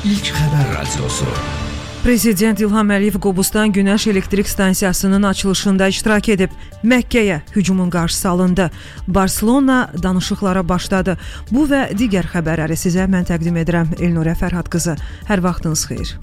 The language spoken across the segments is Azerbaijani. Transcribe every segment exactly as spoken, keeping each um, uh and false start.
İlk Xəbər Radiosu. Prezident İlham Əliyev Qobustan Günəş Elektrik Stansiyasının açılışında iştirak edib. Məkkəyə hücumun qarşısı alındı. Barselona danışıqlara başladı. Bu və digər xəbərləri sizə mən təqdim edirəm. Elnurə Fərhad qızı. Hər vaxtınız xeyir.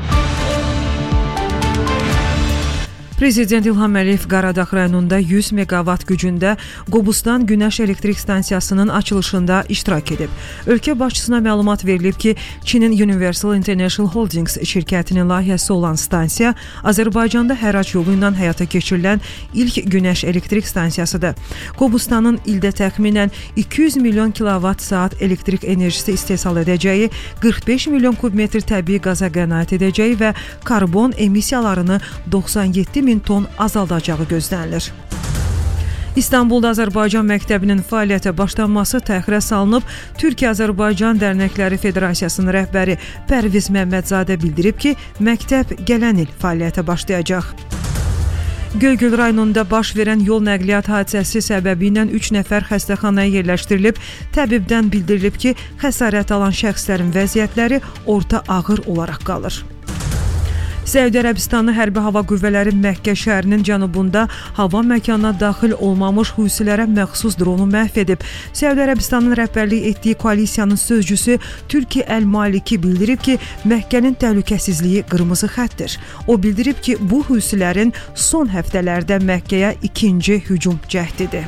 Prezident İlham Əliyev Qaradağ rayonunda yüz meqavat gücündə Qobustan Günəş Elektrik Stansiyasının açılışında iştirak edib. Ölkə başçısına məlumat verilib ki, Çinin Universal International Holdings şirkətinin layihəsi olan stansiya Azərbaycanda hərac yolu ilə həyata keçirilən ilk günəş elektrik stansiyasıdır. Qobustanın ildə təxminən iki yüz milyon kilovat saat elektrik enerjisi istehsal edəcəyi, qırx beş milyon kubmetr təbii qaza qənaət edəcəyi və karbon emissiyalarını doxsan yeddi min ton azaldacağı gözlənilir. İstanbulda Azərbaycan məktəbinin fəaliyyətə başlanması təxirə salınıb. Türkiyə-Azərbaycan Dərnəkləri Federasiyasının rəhbəri Pərviz Məmmədzadə bildirib ki, məktəb gələn il fəaliyyətə başlayacaq. Göygöl rayonunda baş verən yol nəqliyyat hadisəsi səbəbi ilə üç nəfər xəstəxanaya yerləşdirilib. Təbibdən bildirilib ki, xəsarət alan şəxslərin vəziyyətləri orta ağır olaraq qalır. Səudiyyə Ərəbistanı Hərbi Hava Qüvvələri Məkkə şəhərinin cənubunda hava məkanına daxil olmamış husilərə məxsus dronu məhv edib. Səudiyyə Ərəbistanının rəhbərlik etdiyi koalisiyanın sözcüsü Türki Əl-Maliki bildirib ki, Məkkənin təhlükəsizliyi qırmızı xəttdir. O bildirib ki, bu husilərin son həftələrdə Məkkəyə ikinci hücum cəhdidir.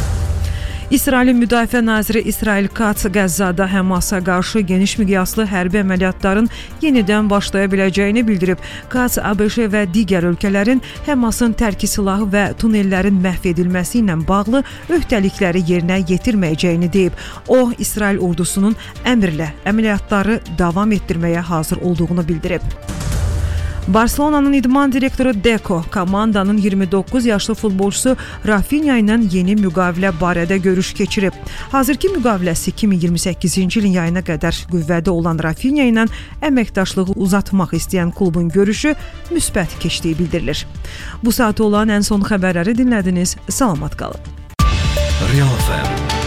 İsrailin Müdafiə naziri İsrail Katz Qəzzada Həmasa qarşı geniş miqyaslı hərbi əməliyyatların yenidən başlaya biləcəyini bildirib. Katz A B Ş və digər ölkələrin Həmasın tərki silahı və tunellərin məhv edilməsi ilə bağlı öhdəlikləri yerinə yetirməyəcəyini deyib. O, İsrail ordusunun əmrlə əməliyyatları davam etdirməyə hazır olduğunu bildirib. Barselona'nın idman direktoru Deco, komandanın iyirmi doqquz yaşlı futbolçusu Rafinha ilə yeni müqavilə barədə görüş keçirib. Hazırki müqaviləsi iki min iyirmi səkkizinci ilin yayına qədər qüvvədə olan Rafinha ilə əməkdaşlığı uzatmaq istəyən klubun görüşü müsbət keçdiyi bildirilir. Bu saat olan ən son xəbərləri dinlədiniz. Salamat qalın. Real F M